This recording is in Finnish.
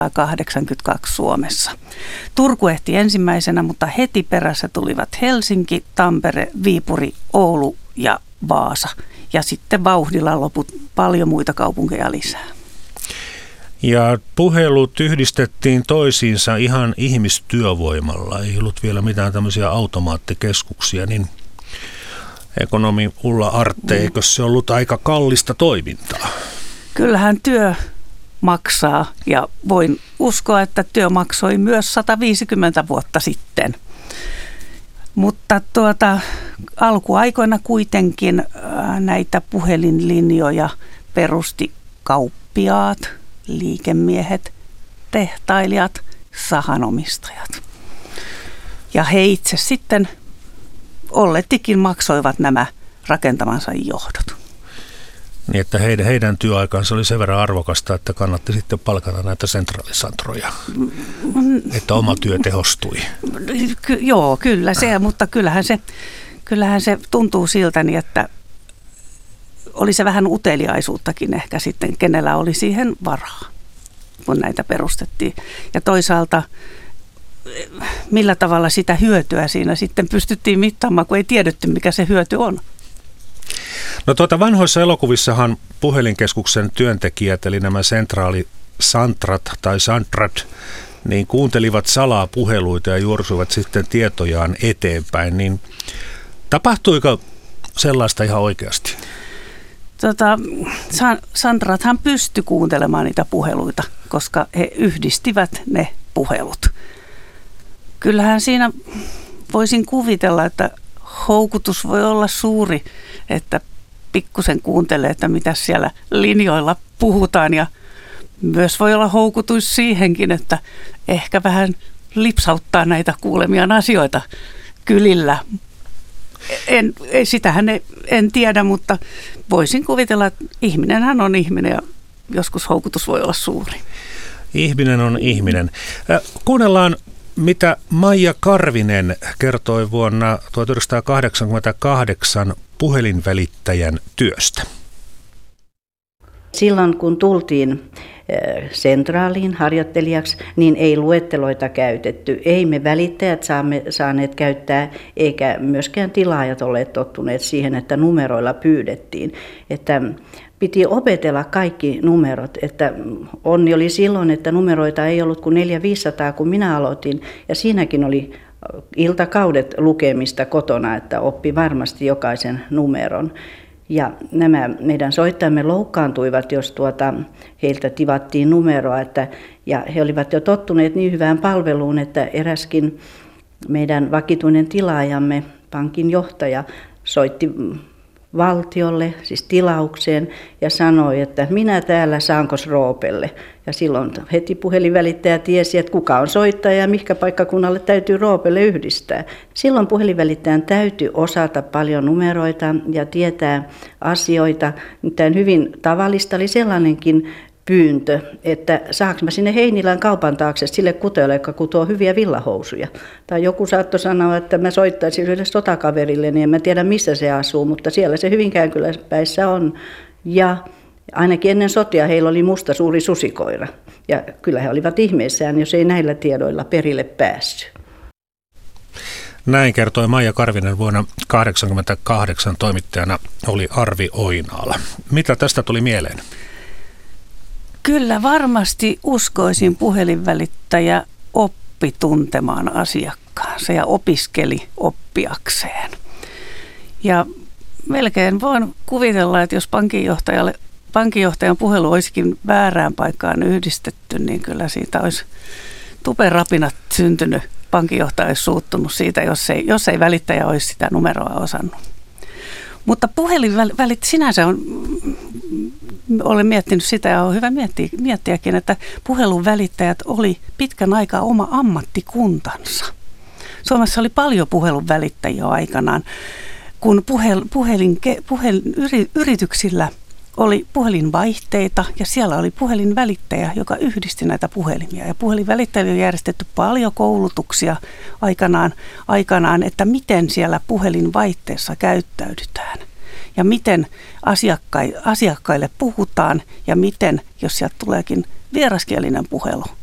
1982 Suomessa. Turku ehti ensimmäisenä, mutta heti perässä tulivat Helsinki, Tampere, Viipuri, Oulu ja Vaasa. Ja sitten vauhdilla loput paljon muita kaupunkeja lisää. Ja puhelut yhdistettiin toisiinsa ihan ihmistyövoimalla. Ei ollut vielä mitään tämmöisiä automaattikeskuksia, niin ekonomi Ulla Artte, eikö se ollut aika kallista toimintaa? Kyllähän työ maksaa ja voin uskoa, että työ maksoi myös 150 vuotta sitten. Mutta alkuaikoina kuitenkin näitä puhelinlinjoja perusti kauppiaat, liikemiehet, tehtailijat, sahanomistajat. Ja he itse sitten olletikin maksoivat nämä rakentamansa johdot. Niin, että heidän työaikansa oli sen verran arvokasta, että kannatti sitten palkata näitä sentraalisantroja, että oma työ tehostui. Joo, kyllä se, mutta kyllähän se tuntuu siltä, niin että oli se vähän uteliaisuuttakin ehkä sitten, kenellä oli siihen varaa, kun näitä perustettiin. Ja toisaalta millä tavalla sitä hyötyä siinä sitten pystyttiin mittaamaan, kun ei tiedetty, mikä se hyöty on. No vanhoissa elokuvissahan puhelinkeskuksen työntekijät, eli nämä sentraalisantrat tai santrat, niin kuuntelivat salaa puheluita ja juorsuivat sitten tietojaan eteenpäin. Niin tapahtuiko sellaista ihan oikeasti? Santrathan pystyi kuuntelemaan niitä puheluita, koska he yhdistivät ne puhelut. Kyllähän siinä voisin kuvitella, että houkutus voi olla suuri, että pikkusen kuuntelee, että mitä siellä linjoilla puhutaan, ja myös voi olla houkutus siihenkin, että ehkä vähän lipsauttaa näitä kuulemiaan asioita kylillä. Sitähän en tiedä, mutta voisin kuvitella, että ihminenhän on ihminen ja joskus houkutus voi olla suuri. Ihminen on ihminen. Kuunnellaan, mitä Maija Karvinen kertoi vuonna 1988 puhelinvälittäjän työstä. Silloin kun tultiin sentraaliin harjoittelijaksi, niin ei luetteloita käytetty. Ei me välittäjät saaneet käyttää, eikä myöskään tilaajat olleet tottuneet siihen, että numeroilla pyydettiin. Että piti opetella kaikki numerot. Että onni oli silloin, että numeroita ei ollut kuin 400-500, kun minä aloitin. Ja siinäkin oli iltakaudet lukemista kotona, että oppi varmasti jokaisen numeron. Ja nämä meidän soittajamme loukkaantuivat, jos heiltä tivattiin numeroa, ja he olivat jo tottuneet niin hyvään palveluun, että eräskin meidän vakituinen tilaajamme, pankin johtaja, soitti valtiolle, siis tilaukseen, ja sanoi, että minä täällä saankos Roopelle. Ja silloin heti puhelinvälittäjä tiesi, että kuka on soittaja ja mihinkä paikkakunnalle täytyy Roopelle yhdistää. Silloin puhelinvälittäjän täytyy osata paljon numeroita ja tietää asioita. Tämä hyvin tavallista oli sellainenkin pyyntö, että saanko mä sinne Heinilän kaupan taakse sille kutojalle, joka kutoo hyviä villahousuja. Tai joku saattoi sanoa, että mä soittaisin yhdelle sotakaverille, niin en mä tiedä missä se asuu, mutta siellä se Hyvinkään kyläpäissä on. Ja ainakin ennen sotia heillä oli musta suuri susikoira. Ja kyllä he olivat ihmeissään, jos ei näillä tiedoilla perille päässyt. Näin kertoi Maija Karvinen vuonna 1988 toimittajana oli Arvi Oinaala. Mitä tästä tuli mieleen? Kyllä varmasti uskoisin puhelinvälittäjä oppi tuntemaan asiakkaansa ja opiskeli oppiakseen. Ja melkein voin kuvitella, että jos pankinjohtajan puhelu olisikin väärään paikkaan yhdistetty, niin kyllä siitä olisi tuperapinat syntynyt. Pankinjohtaja olisi suuttunut siitä, jos ei välittäjä olisi sitä numeroa osannut. Mutta puhelinvälittäjä sinänsä olen miettinyt sitä ja on hyvä miettiäkin, että puhelun välittäjät oli pitkän aikaa oma ammattikuntansa. Suomessa oli paljon puhelun välittäjiä aikanaan, kun yrityksillä oli puhelinvaihteita ja siellä oli puhelinvälittäjä, joka yhdisti näitä puhelimia. Ja puhelinvälittäjille on järjestetty paljon koulutuksia aikanaan, että miten siellä puhelinvaihteessa käyttäydytään. Ja miten asiakkaille puhutaan ja miten, jos sieltä tuleekin vieraskielinen puhelu,